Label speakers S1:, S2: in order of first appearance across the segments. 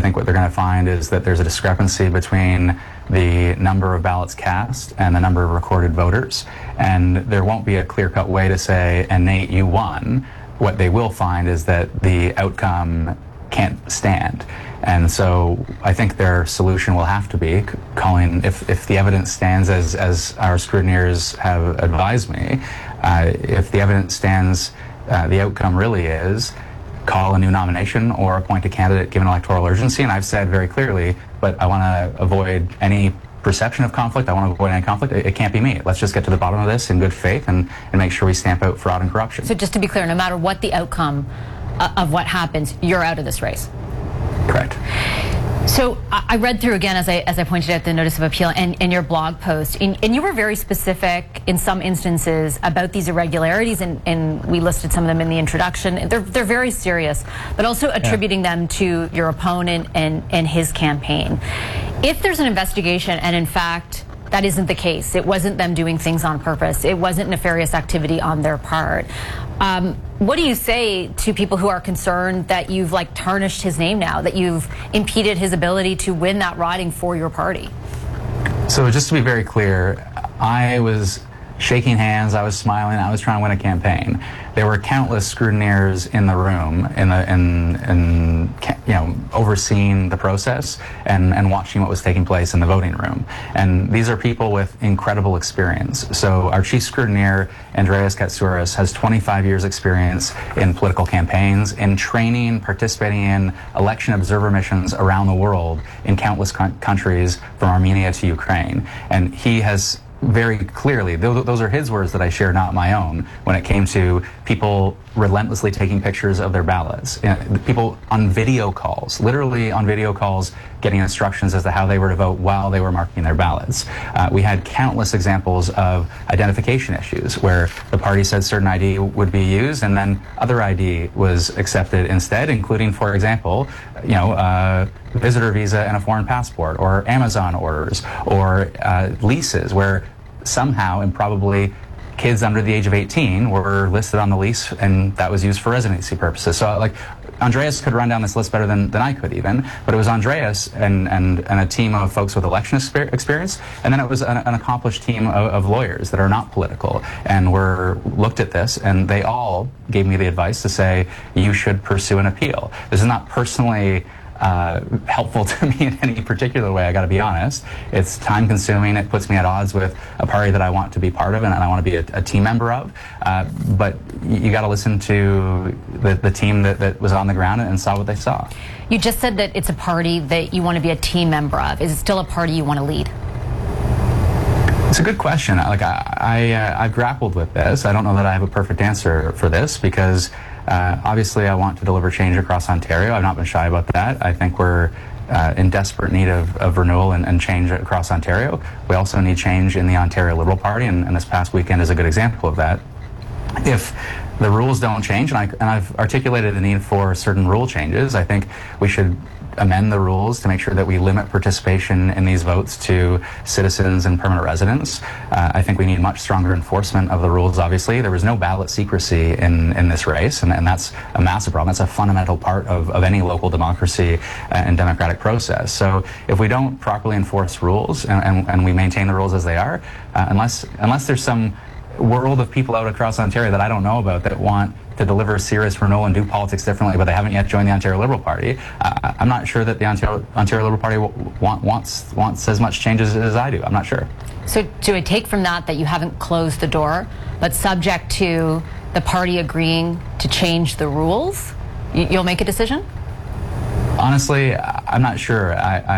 S1: think what they're going to find is that there's a discrepancy between the number of ballots cast and the number of recorded voters. And there won't be a clear-cut way to say, and Nate, you won. What they will find is that the outcome can't stand. And so I think their solution will have to be calling, if the evidence stands as our scrutineers have advised me, if the evidence stands, the outcome really is call a new nomination or appoint a candidate given electoral urgency. And I've said very clearly, but I want to avoid any perception of conflict. I want to avoid any conflict. It can't be me. Let's just get to the bottom of this in good faith and make sure we stamp out fraud and corruption.
S2: So just to be clear, no matter what the outcome of what happens, you're out of this race.
S1: Correct.
S2: So I read through again, as I pointed out, the notice of appeal and your blog post, and you were very specific in some instances about these irregularities, and we listed some of them in the introduction. They're very serious, but also attributing them to your opponent and his campaign. If there's an investigation, and in fact that isn't the case, it wasn't them doing things on purpose, it wasn't nefarious activity on their part, what do you say to people who are concerned that you've tarnished his name now, that you've impeded his ability to win that riding for your party?
S1: So just to be very clear, I was shaking hands, I was smiling, I was trying to win a campaign. There were countless scrutineers in the room, overseeing the process and watching what was taking place in the voting room. And these are people with incredible experience. So our chief scrutineer, Andreas Katsouras, has 25 years experience in political campaigns, in training, participating in election observer missions around the world in countless countries from Armenia to Ukraine. And he has very clearly, those are his words that I share, not my own, when it came to people relentlessly taking pictures of their ballots. People on video calls, literally on video calls, getting instructions as to how they were to vote while they were marking their ballots. We had countless examples of identification issues where the party said certain ID would be used and then other ID was accepted instead, including, for example, visitor visa and a foreign passport, or Amazon orders, or leases where somehow, and probably kids under the age of 18 were listed on the lease, and that was used for residency purposes. So Andreas could run down this list better than I could even, but it was Andreas and a team of folks with election experience, and then it was an accomplished team of lawyers that are not political and looked at this, and they all gave me the advice to say, you should pursue an appeal. This is not personally helpful to me in any particular way, I got to be honest. It's time consuming. It puts me at odds with a party that I want to be part of and I want to be a team member of. But you got to listen to the team that was on the ground and saw what they saw.
S2: You just said that it's a party that you want to be a team member of. Is it still a party you want to lead?
S1: It's a good question. I've grappled with this. I don't know that I have a perfect answer for this because obviously I want to deliver change across Ontario. I've not been shy about that. I think we're in desperate need of renewal and change across Ontario. We also need change in the Ontario Liberal Party, and this past weekend is a good example of that. If the rules don't change, and I've articulated the need for certain rule changes, I think we should amend the rules to make sure that we limit participation in these votes to citizens and permanent residents. I think we need much stronger enforcement of the rules, obviously. There was no ballot secrecy in this race, and that's a massive problem. That's a fundamental part of any local democracy and democratic process. So if we don't properly enforce rules and we maintain the rules as they are, unless there's some world of people out across Ontario that I don't know about that want to deliver serious renewal and do politics differently, but they haven't yet joined the Ontario Liberal Party, I'm not sure that the Ontario Liberal Party wants as much change as I do. I'm not sure.
S2: So do I take from that you haven't closed the door, but subject to the party agreeing to change the rules, you'll make a decision?
S1: Honestly, I'm not sure.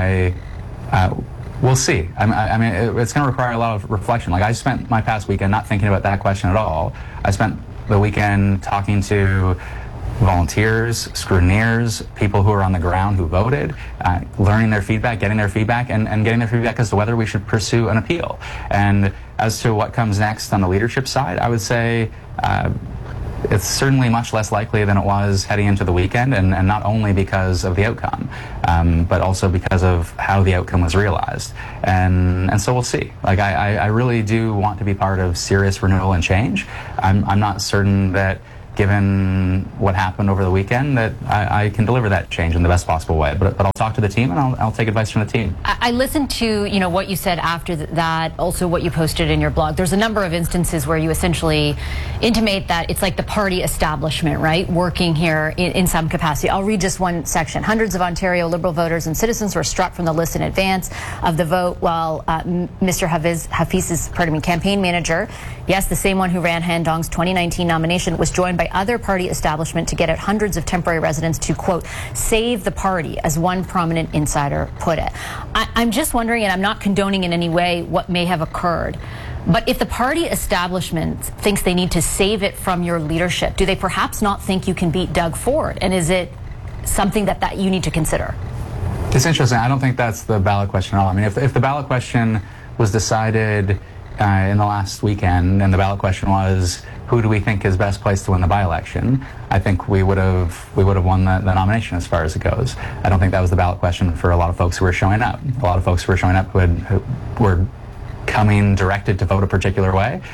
S1: We'll see. I mean, it's going to require a lot of reflection. I spent my past weekend not thinking about that question at all. I spent the weekend talking to volunteers, scrutineers, people who are on the ground who voted, learning their feedback, getting their feedback, and getting their feedback as to whether we should pursue an appeal. And as to what comes next on the leadership side, I would say it's certainly much less likely than it was heading into the weekend, and not only because of the outcome, but also because of how the outcome was realized. And so we'll see. I really do want to be part of serious renewal and change. I'm not certain that given what happened over the weekend, that I can deliver that change in the best possible way. But I'll talk to the team, and I'll take advice from the team.
S2: I listened to what you said after that, also what you posted in your blog. There's a number of instances where you essentially intimate that it's like the party establishment, right, working here in some capacity. I'll read just one section. Hundreds of Ontario Liberal voters and citizens were struck from the list in advance of the vote, while Mr. Hafiz's campaign manager, yes, the same one who ran Han Dong's 2019 nomination, was joined by other party establishment to get out hundreds of temporary residents to, quote, save the party, as one prominent insider put it. I'm just wondering, and I'm not condoning in any way what may have occurred, but if the party establishment thinks they need to save it from your leadership, do they perhaps not think you can beat Doug Ford? And is it something that you need to consider?
S1: It's interesting. I don't think that's the ballot question at all. I mean, if the ballot question was decided in the last weekend, and the ballot question was, who do we think is best placed to win the by-election, I think we would have won the nomination as far as it goes. I don't think that was the ballot question for a lot of folks who were showing up. A lot of folks who were showing up who were coming directed to vote a particular way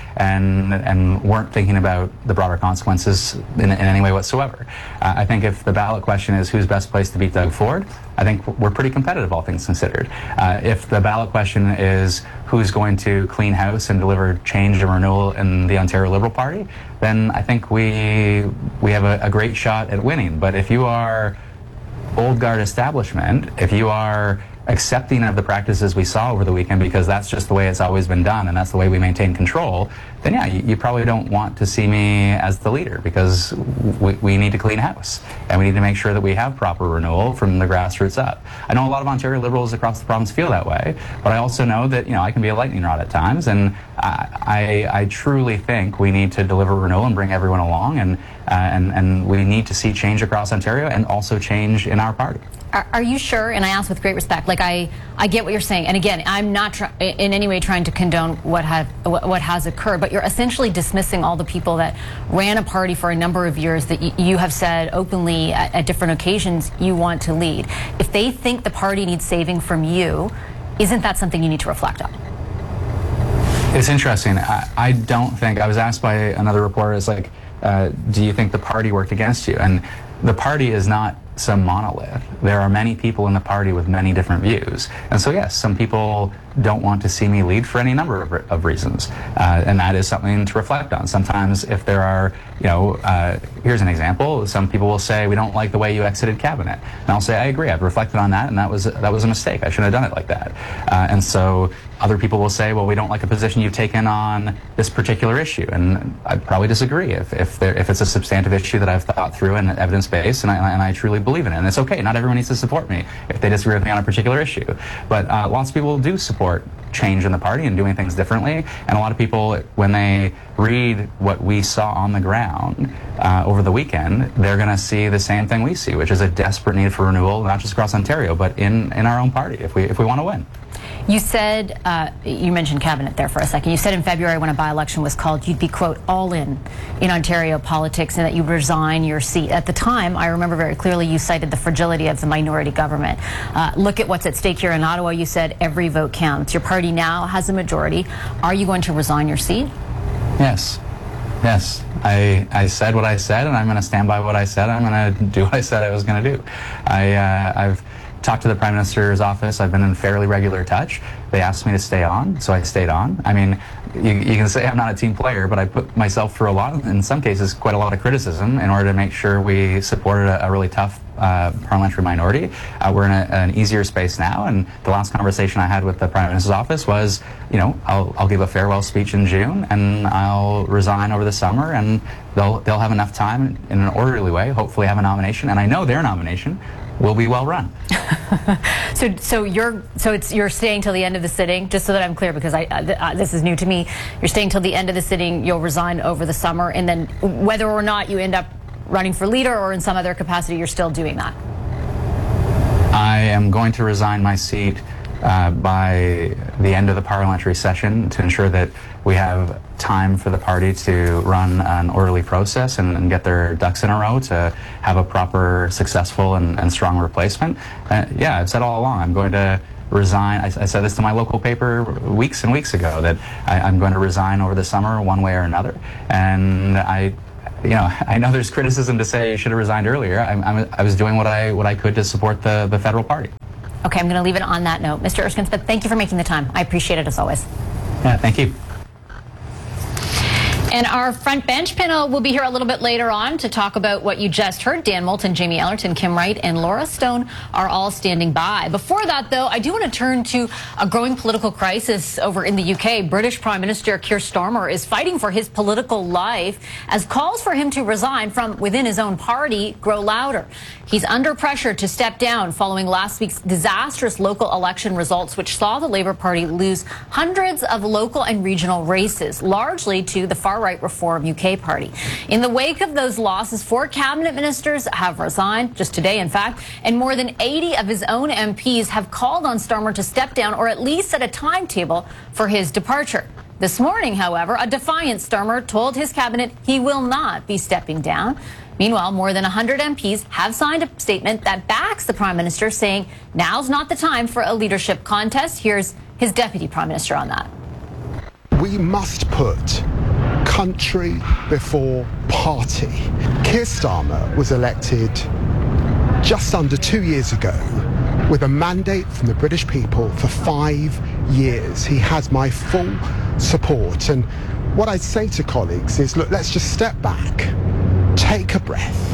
S1: and weren't thinking about the broader consequences in any way whatsoever. I think if the ballot question is who's best placed to beat Doug Ford, I think we're pretty competitive, all things considered. If the ballot question is who's going to clean house and deliver change and renewal in the Ontario Liberal Party, then I think we have a great shot at winning. But if you are old guard establishment, if you are accepting of the practices we saw over the weekend because that's just the way it's always been done and that's the way we maintain control, then yeah, you probably don't want to see me as the leader, because we need to clean house and we need to make sure that we have proper renewal from the grassroots up. I know a lot of Ontario Liberals across the province feel that way, but I also know that I can be a lightning rod at times, and I truly think we need to deliver renewal and bring everyone along, and we need to see change across Ontario and also change in our party.
S2: Are you sure? And I ask with great respect. Like I get what you're saying, and again, I'm not in any way trying to condone what has occurred, but you're essentially dismissing all the people that ran a party for a number of years that you have said openly at different occasions you want to lead. If they think the party needs saving from you, isn't that something you need to reflect on?
S1: It's interesting. I don't think, I was asked by another reporter, it's like, do you think the party worked against you? And the party is not some monolith. There are many people in the party with many different views. And so yes, some people don't want to see me lead for any number of reasons. And that is something to reflect on. Sometimes if there are, here's an example, some people will say, we don't like the way you exited cabinet. And I'll say, I agree, I've reflected on that, and that was a mistake. I shouldn't have done it like that. And so other people will say, well, we don't like a position you've taken on this particular issue. And I'd probably disagree if it's a substantive issue that I've thought through and evidence-based, and I truly believe in it. And it's okay, not everyone needs to support me if they disagree with me on a particular issue. But lots of people do support change in the party and doing things differently. And a lot of people, when they read what we saw on the ground over the weekend, they're going to see the same thing we see, which is a desperate need for renewal, not just across Ontario, but in our own party if we want to win.
S2: You said, you mentioned cabinet there for a second. You said in February when a by-election was called, you'd be, quote, all in Ontario politics and that you'd resign your seat. At the time, I remember very clearly you cited the fragility of the minority government. Look at what's at stake here in Ottawa. You said every vote counts. Your party now has a majority. Are you going to resign your seat?
S1: Yes. Yes. I said what I said, and I'm going to stand by what I said. I'm going to do what I said I was going to do. I've talked to the Prime Minister's office. I've been in fairly regular touch. They asked me to stay on, so I stayed on. I mean, you can say I'm not a team player, but I put myself through a lot, in some cases, quite a lot of criticism in order to make sure we supported a really tough parliamentary minority. We're in an easier space now, and the last conversation I had with the Prime Minister's office was, I'll give a farewell speech in June, and I'll resign over the summer, and they'll have enough time in an orderly way, hopefully have a nomination, and I know their nomination will be well run.
S2: So you're staying till the end of the sitting, just so that I'm clear, because this is new to me. You're staying till the end of the sitting. You'll resign over the summer, and then whether or not you end up running for leader or in some other capacity, you're still doing that.
S1: I am going to resign my seat by the end of the parliamentary session to ensure that we have time for the party to run an orderly process and get their ducks in a row to have a proper, successful, and strong replacement. Yeah, I've said all along, I'm going to resign. I said this to my local paper weeks and weeks ago, that I'm going to resign over the summer one way or another. And I know there's criticism to say you should have resigned earlier. I was doing what I could to support the federal party.
S2: Okay, I'm going to leave it on that note. Mr. Erskine-Smith, thank you for making the time. I appreciate it as always.
S1: Yeah, thank you.
S2: And our front bench panel will be here a little bit later on to talk about what you just heard. Dan Moulton, Jamie Ellerton, Kim Wright, and Laura Stone are all standing by. Before that, though, I do want to turn to a growing political crisis over in the UK. British Prime Minister Keir Starmer is fighting for his political life as calls for him to resign from within his own party grow louder. He's under pressure to step down following last week's disastrous local election results, which saw the Labour Party lose hundreds of local and regional races, largely to the far-right Reform UK party. In the wake of those losses, 4 cabinet ministers have resigned, just today, in fact, and more than 80 of his own MPs have called on Starmer to step down or at least set a timetable for his departure. This morning, however, a defiant Starmer told his cabinet he will not be stepping down. Meanwhile, more than 100 MPs have signed a statement that backs the Prime Minister, saying now's not the time for a leadership contest. Here's his Deputy Prime Minister on that.
S3: We must put country before party. Keir Starmer was elected just under 2 years ago with a mandate from the British people for 5 years. He has my full support. And what I'd say to colleagues is, look, let's just step back, take a breath.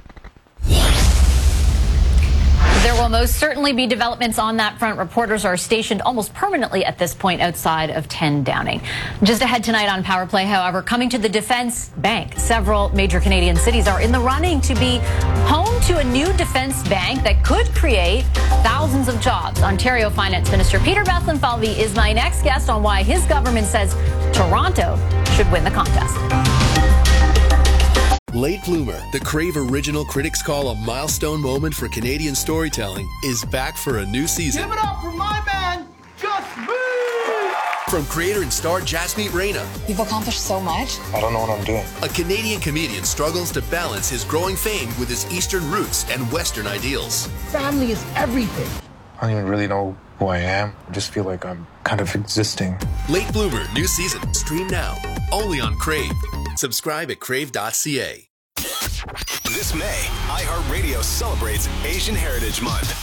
S2: There will most certainly be developments on that front. Reporters are stationed almost permanently at this point outside of 10 Downing. Just ahead tonight on Power Play, however, coming to the Defence Bank. Several major Canadian cities are in the running to be home to a new defence bank that could create thousands of jobs. Ontario Finance Minister Peter Bethlenfalvy is my next guest on why his government says Toronto should win the contest.
S4: Late Bloomer, the Crave original critics call a milestone moment for Canadian storytelling, is back for a new season.
S5: Give it up for my man, Gus Boo!
S4: From creator and star Jasmeet Reina.
S6: You've accomplished so much.
S5: I don't know what I'm doing.
S4: A Canadian comedian struggles to balance his growing fame with his Eastern roots and Western ideals.
S5: Family is everything. I don't even really know who I am. I just feel like I'm kind of existing.
S4: Late Bloomer, new season. Stream now. Only on Crave. Subscribe at crave.ca.
S7: This May, iHeartRadio celebrates Asian Heritage Month.